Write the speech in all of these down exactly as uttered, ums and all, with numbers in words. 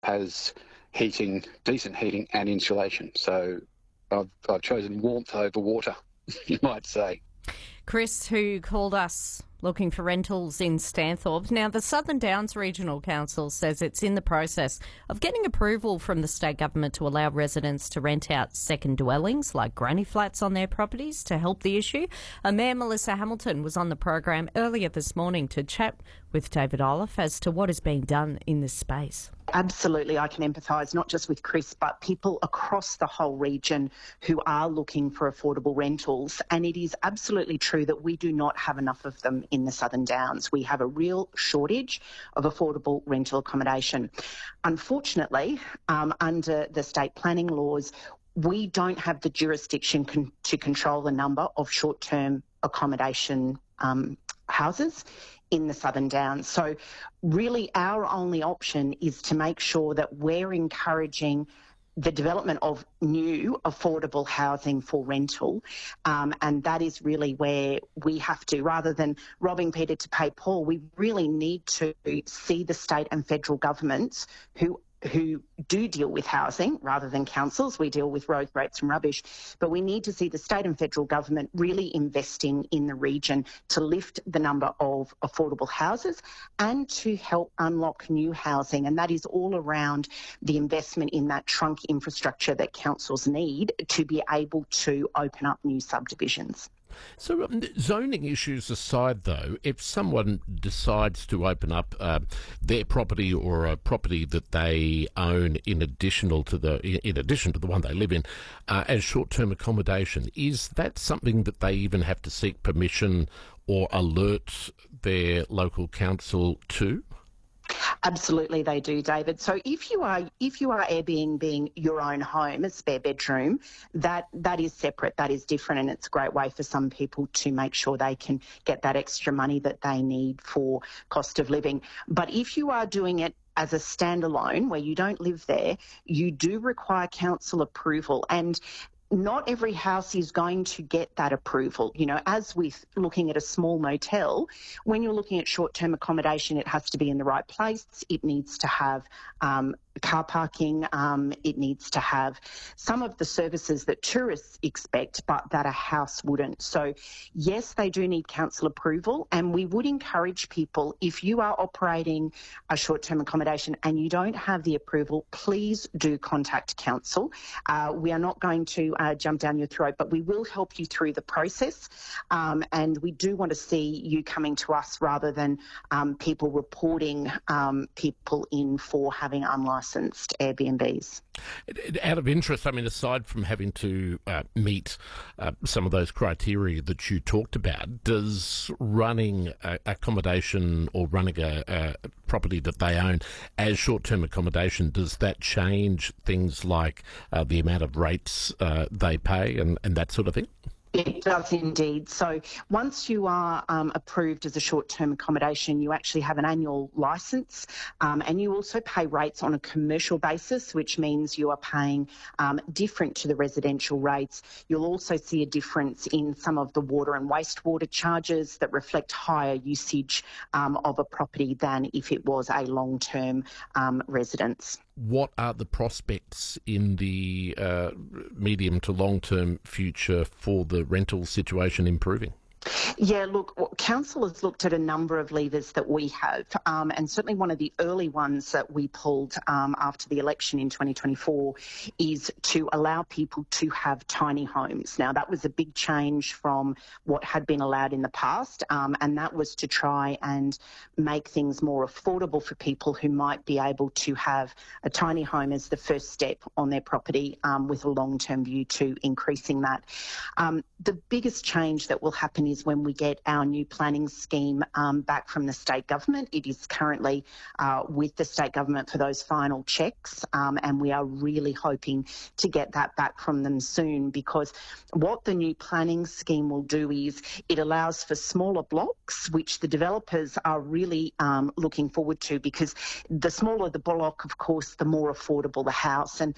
has heating, decent heating and insulation. So I've, I've chosen warmth over water, you might say. Chris, who called us looking for rentals in Stanthorpe. Now, the Southern Downs Regional Council says it's in the process of getting approval from the state government to allow residents to rent out second dwellings like granny flats on their properties to help the issue. Uh, Mayor Melissa Hamilton was on the program earlier this morning to chat with David Iliff as to what is being done in this space. Absolutely, I can empathise not just with Chris but people across the whole region who are looking for affordable rentals, and it is absolutely true that we do not have enough of them in the Southern Downs. We have a real shortage of affordable rental accommodation. Unfortunately, um, under the state planning laws, we don't have the jurisdiction con- to control the number of short-term accommodation um, houses in the Southern Downs. So really our only option is to make sure that we're encouraging the development of new affordable housing for rental, um, and that is really where we have to, rather than robbing Peter to pay Paul, we really need to see the state and federal governments who who do deal with housing rather than councils. We deal with road, rates and rubbish. But we need to see the state and federal government really investing in the region to lift the number of affordable houses and to help unlock new housing. And that is all around the investment in that trunk infrastructure that councils need to be able to open up new subdivisions. So um, zoning issues aside, though, if someone decides to open up uh, their property or a property that they own in additional to the in addition to the one they live in uh, as short-term accommodation, is that something that they even have to seek permission or alert their local council to? Absolutely, they do, David. So if you are if you are Airbnb your own home, a spare bedroom, that that is separate, that is different, and it's a great way for some people to make sure they can get that extra money that they need for cost of living. But if you are doing it as a standalone, where you don't live there, you do require council approval. And not every house is going to get that approval. You know, as with looking at a small motel, when you're looking at short-term accommodation, it has to be in the right place. It needs to have um, car parking. Um, it needs to have some of the services that tourists expect, but that a house wouldn't. So, yes, they do need council approval, and we would encourage people, if you are operating a short-term accommodation and you don't have the approval, please do contact council. Uh, we are not going to uh, jump down your throat, but we will help you through the process, um, and we do want to see you coming to us rather than um, people reporting um, people in for having unlicensed Airbnbs. Out of interest, I mean, aside from having to uh, meet uh, some of those criteria that you talked about, does running uh, accommodation or running a, a property that they own as short-term accommodation, does that change things like uh, the amount of rates uh, they pay and, and that sort of thing? It does indeed. So once you are um, approved as a short-term accommodation, you actually have an annual licence, um, and you also pay rates on a commercial basis, which means you are paying um, different to the residential rates. You'll also see a difference in some of the water and wastewater charges that reflect higher usage um, of a property than if it was a long-term um, residence. What are the prospects in the uh, medium to long-term future for the rental situation improving? Yeah, look, well, council has looked at a number of levers that we have, um, and certainly one of the early ones that we pulled um, after the election in twenty twenty-four is to allow people to have tiny homes. Now, that was a big change from what had been allowed in the past, um, and that was to try and make things more affordable for people who might be able to have a tiny home as the first step on their property, um, with a long-term view to increasing that. Um, the biggest change that will happen is when we get our new planning scheme um, back from the state government. It is currently uh, with the state government for those final checks, um, and we are really hoping to get that back from them soon, because what the new planning scheme will do is it allows for smaller blocks, which the developers are really um, looking forward to, because the smaller the block, of course, the more affordable the house. And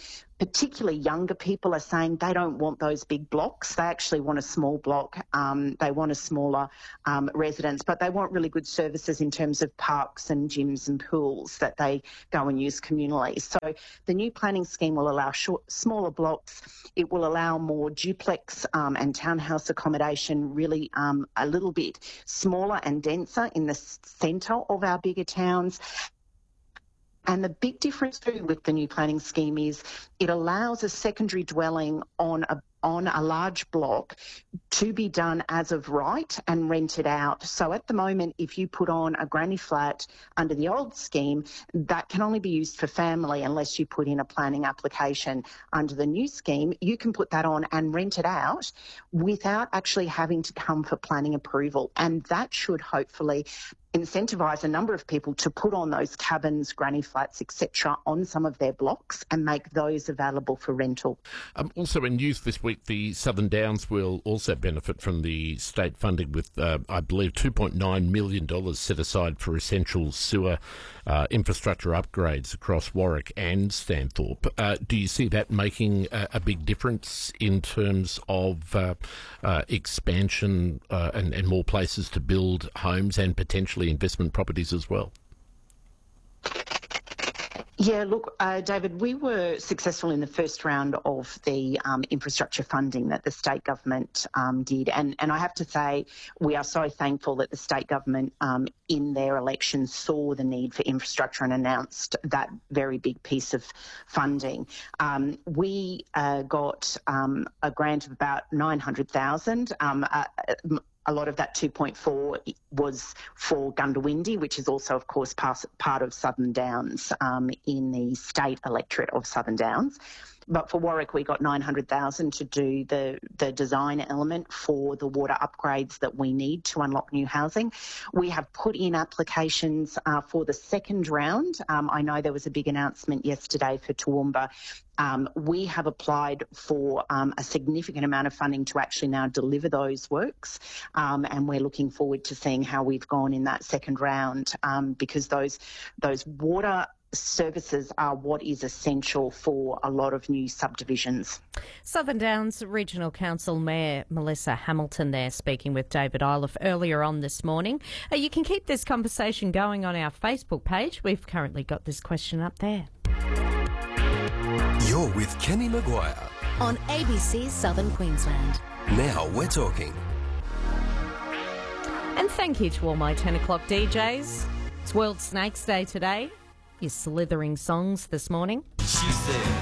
particularly younger people are saying they don't want those big blocks. They actually want a small block. Um, they want a smaller um, residence, but they want really good services in terms of parks and gyms and pools that they go and use communally. So the new planning scheme will allow short, smaller blocks. It will allow more duplex um, and townhouse accommodation, really um, a little bit smaller and denser in the centre of our bigger towns. And the big difference too with the new planning scheme is it allows a secondary dwelling on a on a large block to be done as of right and rented out. So at the moment, if you put on a granny flat under the old scheme, that can only be used for family unless you put in a planning application. Under the new scheme, you can put that on and rent it out without actually having to come for planning approval. And that should hopefully incentivise a number of people to put on those cabins, granny flats, et cetera, on some of their blocks and make those available for rental. Um, also in news this week, the Southern Downs will also benefit from the state funding with, uh, I believe, two point nine million dollars set aside for essential sewer uh, infrastructure upgrades across Warwick and Stanthorpe. Uh, do you see that making a, a big difference in terms of uh, uh, expansion uh, and, and more places to build homes and potentially investment properties as well? Yeah, look, uh, David, we were successful in the first round of the um, infrastructure funding that the state government um, did. And, and I have to say, we are so thankful that the state government um, in their election saw the need for infrastructure and announced that very big piece of funding. Um, we uh, got um, a grant of about nine hundred thousand dollars. Um, uh, A lot of that two point four was for Goondiwindi, which is also, of course, part of Southern Downs um, in the state electorate of Southern Downs. But for Warwick, we got nine hundred thousand dollars to do the, the design element for the water upgrades that we need to unlock new housing. We have put in applications uh, for the second round. Um, I know there was a big announcement yesterday for Toowoomba. Um, we have applied for um, a significant amount of funding to actually now deliver those works, um, and we're looking forward to seeing how we've gone in that second round um, because those those water services are what is essential for a lot of new subdivisions. Southern Downs Regional Council Mayor Melissa Hamilton there speaking with David Iliff earlier on this morning. Uh, you can keep this conversation going on our Facebook page. We've currently got this question up there. You're with Kenny Maguire on A B C Southern Queensland. Now we're talking. And thank you to all my ten o'clock D Js. It's World Snakes Day today. Your slithering songs this morning. She said.